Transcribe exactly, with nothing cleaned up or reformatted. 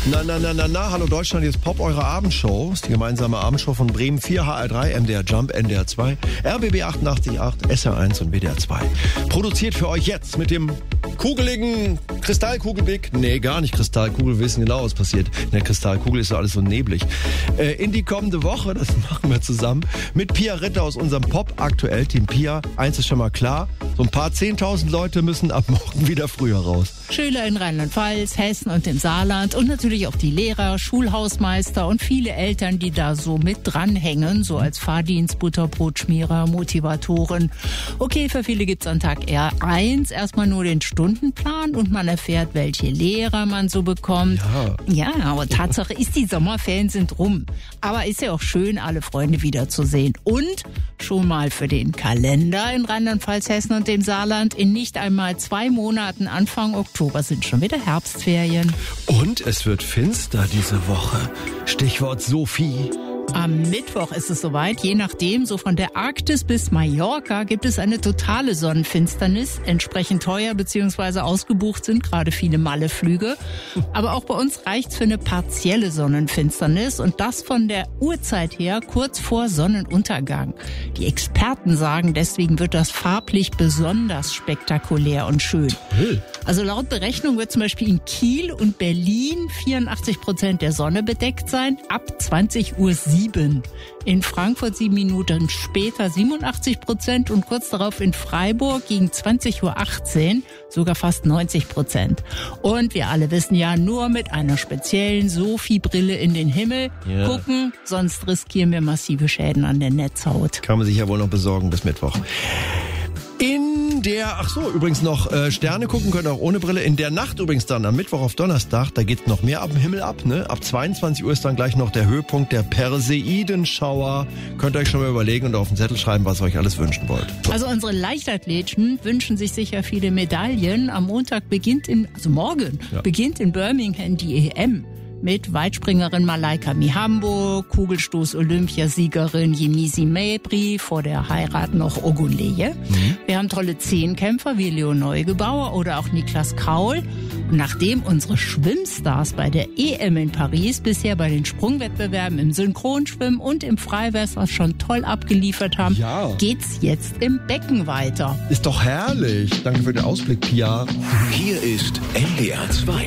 Na, na, na, na, na, hallo Deutschland, hier ist Pop, eure Abendshow. Das ist die gemeinsame Abendshow von Bremen vier, H R drei, M D R Jump, N D R zwei, R B B achtundachtzig Komma acht, S R eins und W D R zwei. Produziert für euch jetzt mit dem kugeligen Kristallkugelblick. Nee, gar nicht Kristallkugel, wir wissen genau, was passiert. In der Kristallkugel ist so alles so neblig. Äh, in die kommende Woche, das machen wir zusammen, mit Pia Ritter aus unserem Pop-Aktuell-Team. Pia, eins ist schon mal klar, so ein paar zehntausend Leute müssen ab morgen wieder früher raus. Schüler in Rheinland-Pfalz, Hessen und dem Saarland und natürlich auch die Lehrer, Schulhausmeister und viele Eltern, die da so mit dranhängen, so als Fahrdienst, Butterbrotschmierer, Motivatoren. Okay, für viele gibt's an Tag R eins erstmal nur den Stundenplan und man erfährt, welche Lehrer man so bekommt. Ja, ja, aber Tatsache ist, die Sommerferien sind rum. Aber ist ja auch schön, alle Freunde wiederzusehen. Und schon mal für den Kalender in Rheinland-Pfalz, Hessen und dem Saarland in nicht einmal zwei Monaten Anfang Oktober sind schon wieder Herbstferien. Und es wird finster diese Woche. Stichwort Sophie. Am Mittwoch ist es soweit. Je nachdem, so von der Arktis bis Mallorca gibt es eine totale Sonnenfinsternis. Entsprechend teuer bzw. ausgebucht sind gerade viele Malle-Flüge. Aber auch bei uns reicht's für eine partielle Sonnenfinsternis und das von der Uhrzeit her kurz vor Sonnenuntergang. Die Experten sagen, deswegen wird das farblich besonders spektakulär und schön. Also laut Berechnung wird zum Beispiel in Kiel und Berlin vierundachtzig Prozent der Sonne bedeckt sein, ab zwanzig Uhr sieben. In Frankfurt sieben Minuten später siebenundachtzig Prozent und kurz darauf in Freiburg gegen zwanzig Uhr achtzehn sogar fast neunzig Prozent. Und wir alle wissen ja, nur mit einer speziellen Sophie-Brille in den Himmel ja. gucken, sonst riskieren wir massive Schäden an der Netzhaut. Kann man sich ja wohl noch besorgen bis Mittwoch. In der, ach so, übrigens noch äh, Sterne gucken können, auch ohne Brille. In der Nacht übrigens dann, am Mittwoch auf Donnerstag, da geht noch mehr ab dem Himmel ab, ne? Ab zweiundzwanzig Uhr ist dann gleich noch der Höhepunkt der Perseidenschauer. Könnt ihr euch schon mal überlegen und auf den Zettel schreiben, was ihr euch alles wünschen wollt. So. Also unsere Leichtathleten wünschen sich sicher viele Medaillen. Am Montag beginnt in, also morgen, ja. beginnt in Birmingham die E M. Mit Weitspringerin Malaika Mihambo, Kugelstoß-Olympiasiegerin Yemisi Mabry, vor der Heirat noch Ogunleye. Mhm. Wir haben tolle Zehnkämpfer wie Leo Neugebauer oder auch Niklas Kaul. Und nachdem unsere Schwimmstars bei der E M in Paris bisher bei den Sprungwettbewerben im Synchronschwimmen und im Freiwasser schon toll abgeliefert haben, ja. geht's jetzt im Becken weiter. Ist doch herrlich. Danke für den Ausblick, Pia. Hier ist N D R zwei.